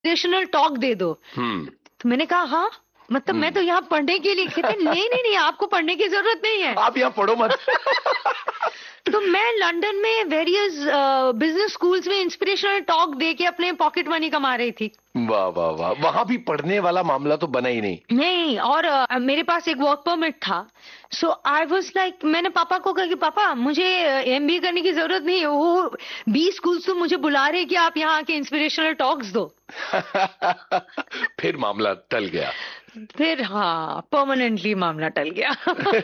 Inspirational talk they दो। तो मैंने कहा हाँ, मतलब मैं तो यहाँ पढ़ने के लिए। कहते नहीं नहीं नहीं, आपको पढ़ने की जरूरत नहीं है, आप यहाँ पढ़ो मत। तो मैं लंदन में वेरियस बिजनेस स्कूल्स में इंस्पिरेशनल टॉक दे के अपने पॉकेट मनी कमा रही थी। वाह वाह वाह, वहां भी पढ़ने वाला मामला तो बना ही नहीं। नहीं, और मेरे पास एक वर्क परमिट था। सो आई वाज लाइक, मैंने पापा को कहा कि पापा मुझे एमबीए करने की जरूरत नहीं है, वो 20 स्कूल्स तो मुझे बुला रहे कि आप यहाँ आके इंस्पिरेशनल टॉक्स दो। फिर मामला टल गया। फिर हाँ, परमानेंटली मामला टल गया।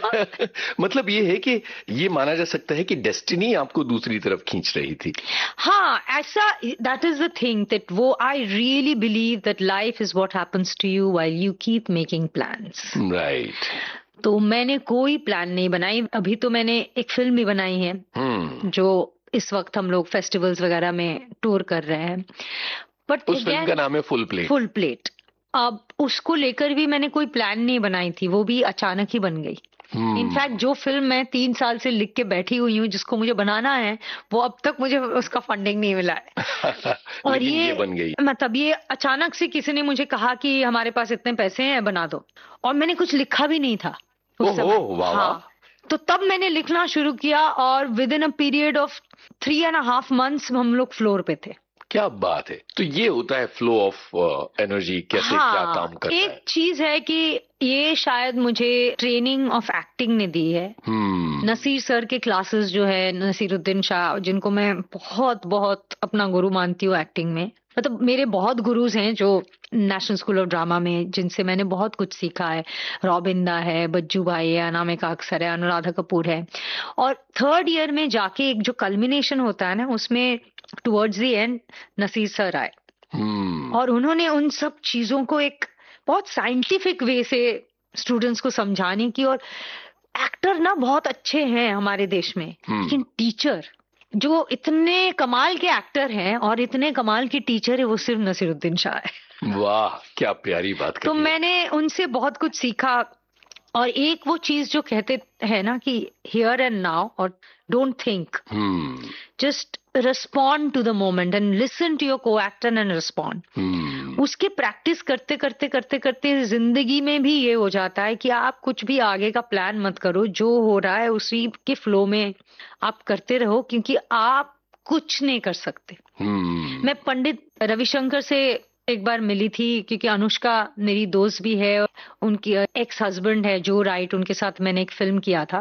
मतलब ये है कि ये माना जा सकता है कि डेस्टिनी आपको दूसरी तरफ खींच रही थी। हाँ, ऐसा, that is the thing, that वो I really believe that life is what happens to you while you keep making plans. Right. तो मैंने कोई प्लान नहीं बनाई। अभी तो मैंने एक फिल्म भी बनाई है जो इस वक्त हम लोग फेस्टिवल्स वगैरह में टूर कर रहे हैं। बट उस फिल्म का नाम है फुल प्लेट। Full plate. अब उसको लेकर भी मैंने कोई प्लान नहीं बनाई थी, वो भी अचानक ही बन गई। इनफैक्ट जो फिल्म मैं 3 साल से लिख के बैठी हुई हूँ जिसको मुझे बनाना है, वो अब तक मुझे उसका फंडिंग नहीं मिला है। और ये बन गई। मतलब ये अचानक से किसी ने मुझे कहा कि हमारे पास इतने पैसे हैं, बना दो। और मैंने कुछ लिखा भी नहीं था उस समय। हाँ, तो तब मैंने लिखना शुरू किया और with in a period of 3.5 months हम लोग फ्लोर पे थे। क्या बात है। तो ये होता है फ्लो ऑफ एनर्जी, कैसे क्या काम करता है। एक चीज है कि ये शायद मुझे ट्रेनिंग ऑफ एक्टिंग ने दी है। नसीर सर के क्लासेस जो है, नसीरुद्दीन शाह, जिनको मैं बहुत बहुत अपना गुरु मानती हूँ एक्टिंग में। मतलब मेरे बहुत गुरुज हैं जो नेशनल स्कूल ऑफ ड्रामा में, जिनसे मैंने बहुत कुछ सीखा है। रॉबिंदा है, बज्जू भाई है, अनामिका अख्तर है, अनुराधा कपूर है। और 3rd ईयर में जाके एक जो कल्मिनेशन होता है ना, उसमें towards the end Naseer sir आए। और उन्होंने उन सब चीजों को एक बहुत साइंटिफिक वे से स्टूडेंट्स को समझाने की। और एक्टर ना बहुत अच्छे हैं हमारे देश में, लेकिन टीचर जो इतने कमाल के एक्टर हैं और इतने कमाल की टीचर है, वो सिर्फ नसीरुद्दीन शाह है। वाह, क्या प्यारी बात। तो मैंने उनसे बहुत कुछ सीखा। और एक वो चीज जो कहते हैं ना कि हियर एंड नाउ, और don't think, just respond to the moment and listen to your को एक्टर एंड रिस्पॉन्ड। उसके प्रैक्टिस करते करते करते करते जिंदगी में भी ये हो जाता है कि आप कुछ भी आगे का प्लान मत करो, जो हो रहा है उसी के फ्लो में आप करते रहो, क्योंकि आप कुछ नहीं कर सकते। मैं पंडित रविशंकर से एक बार मिली थी, क्योंकि अनुष्का मेरी दोस्त भी है। उनकी एक्स हस्बैंड है जो राइट, उनके साथ मैंने एक फिल्म किया था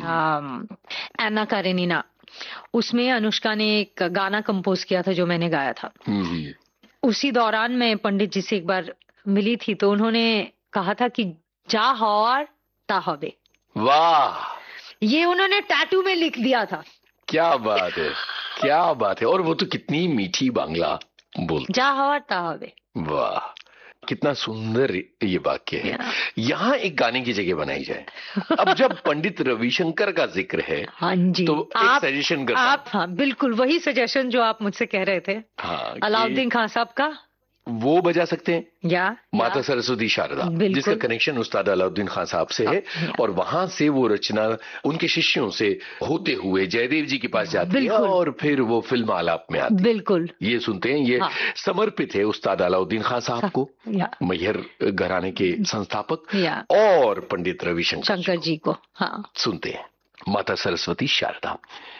एना कारेनिना। उसमें अनुष्का ने एक गाना कंपोज किया था जो मैंने गाया था। उसी दौरान मैं पंडित जी से एक बार मिली थी, तो उन्होंने कहा था कि जा हौर ता हबे। वाह, ये उन्होंने टैटू में लिख दिया था। क्या बात है, क्या बात है। और वो तो कितनी मीठी बांग्ला बोलते, जा हौर ता हबे। वाह, कितना सुंदर ये वाक्य है। यहाँ एक गाने की जगह बनाई जाए। अब जब पंडित रविशंकर का जिक्र है, हाँ जी, तो एक सजेशन करता हूं। आप, हाँ बिल्कुल वही सजेशन जो आप मुझसे कह रहे थे। हाँ, अलाउद्दीन खान साहब का वो बजा सकते हैं, या माता सरस्वती शारदा, जिसका कनेक्शन उस्ताद अलाउद्दीन खान साहब से है। और वहां से वो रचना उनके शिष्यों से होते हुए जयदेव जी के पास जाती है और फिर वो फिल्म आलाप में आती है। बिल्कुल, ये सुनते हैं। ये समर्पित है उस्ताद अलाउद्दीन खान साहब को, मैहर घराने के संस्थापक, और पंडित रविशंकर जी को। हाँ, सुनते हैं माता सरस्वती शारदा।